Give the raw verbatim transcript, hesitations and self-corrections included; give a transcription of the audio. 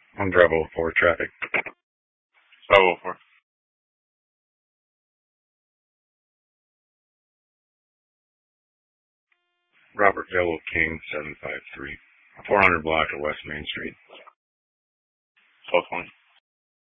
On Drive oh four traffic. five oh four. Robert Yellow King, seven five three. four hundred block of West Main Street. twelve twenty.